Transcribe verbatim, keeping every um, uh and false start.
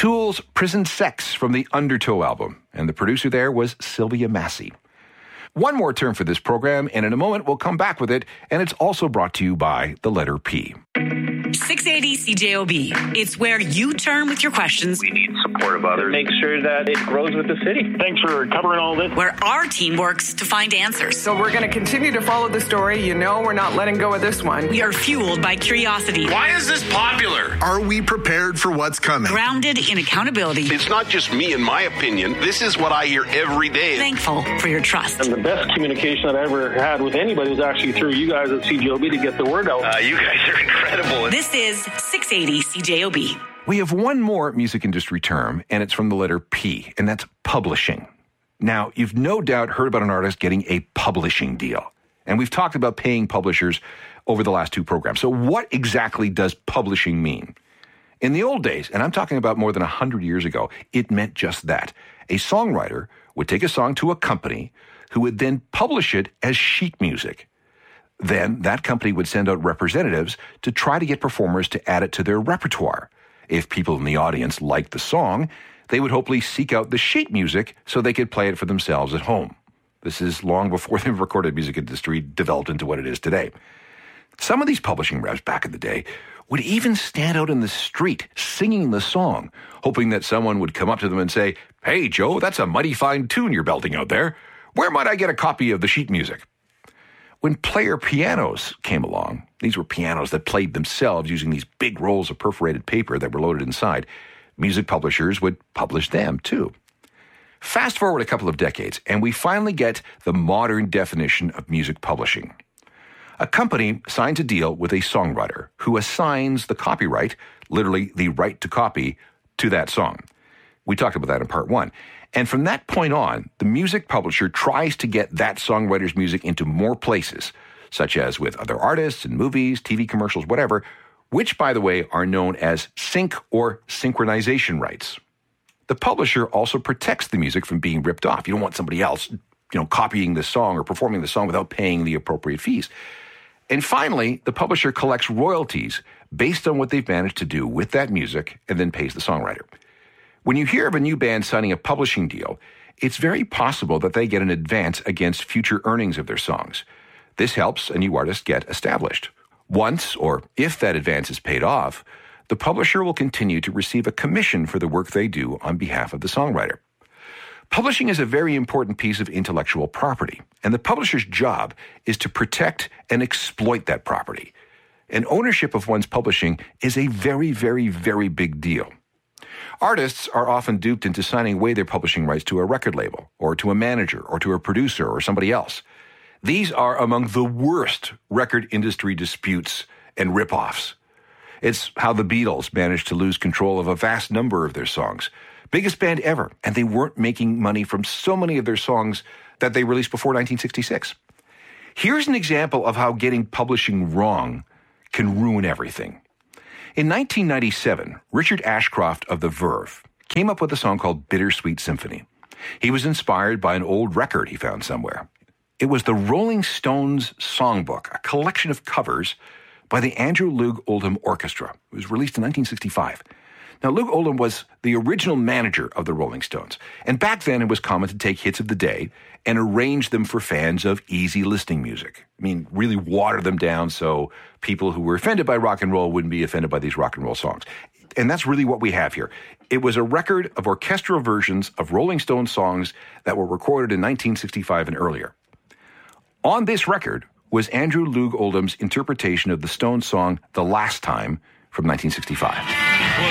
Tool's Prison Sex from the Undertow album, and the producer there was Sylvia Massey. One more term for this program, and in a moment we'll come back with it, and it's also brought to you by the letter P. six eighty C J O B. It's where you turn with your questions. We need support of others. Make sure that it grows with the city. Thanks for covering all this. Where our team works to find answers. So we're going to continue to follow the story. You know we're not letting go of this one. We are fueled by curiosity. Why is this popular? Are we prepared for what's coming? Grounded in accountability. It's not just me and my opinion. This is what I hear every day. Thankful for your trust. And the best communication that I ever had with anybody was actually through you guys at C J O B to get the word out. Uh, you guys are incredible. This is six eighty C J O B. We have one more music industry term, and it's from the letter P, and that's publishing. Now, you've no doubt heard about an artist getting a publishing deal, and we've talked about paying publishers over the last two programs. So what exactly does publishing mean? In the old days, and I'm talking about more than one hundred years ago, it meant just that. A songwriter would take a song to a company who would then publish it as sheet music. Then that company would send out representatives to try to get performers to add it to their repertoire. If people in the audience liked the song, they would hopefully seek out the sheet music so they could play it for themselves at home. This is long before the recorded music industry developed into what it is today. Some of these publishing reps back in the day would even stand out in the street singing the song, hoping that someone would come up to them and say, "Hey, Joe, that's a mighty fine tune you're belting out there. Where might I get a copy of the sheet music?" When player pianos came along, these were pianos that played themselves using these big rolls of perforated paper that were loaded inside. Music publishers would publish them too. Fast forward a couple of decades, and we finally get the modern definition of music publishing. A company signs a deal with a songwriter who assigns the copyright, literally the right to copy, to that song. We talked about that in part one. And from that point on, the music publisher tries to get that songwriter's music into more places, such as with other artists and movies, T V commercials, whatever, which, by the way, are known as sync or synchronization rights. The publisher also protects the music from being ripped off. You don't want somebody else, you know, copying the song or performing the song without paying the appropriate fees. And finally, the publisher collects royalties based on what they've managed to do with that music and then pays the songwriter. When you hear of a new band signing a publishing deal, it's very possible that they get an advance against future earnings of their songs. This helps a new artist get established. Once, or if that advance is paid off, the publisher will continue to receive a commission for the work they do on behalf of the songwriter. Publishing is a very important piece of intellectual property, and the publisher's job is to protect and exploit that property. And ownership of one's publishing is a very, very, very big deal. Artists are often duped into signing away their publishing rights to a record label, or to a manager, or to a producer, or somebody else. These are among the worst record industry disputes and rip-offs. It's how the Beatles managed to lose control of a vast number of their songs. Biggest band ever, and they weren't making money from so many of their songs that they released before nineteen sixty-six. Here's an example of how getting publishing wrong can ruin everything. In nineteen ninety-seven, Richard Ashcroft of The Verve came up with a song called Bittersweet Symphony. He was inspired by an old record he found somewhere. It was the Rolling Stones Songbook, a collection of covers by the Andrew Loog Oldham Orchestra. It was released in nineteen sixty-five. Now, Loog Oldham was the original manager of the Rolling Stones, and back then it was common to take hits of the day and arrange them for fans of easy listening music. I mean, really water them down so people who were offended by rock and roll wouldn't be offended by these rock and roll songs. And that's really what we have here. It was a record of orchestral versions of Rolling Stones songs that were recorded in nineteen sixty-five and earlier. On this record was Andrew Loog Oldham's interpretation of the Stones song The Last Time from nineteen sixty-five.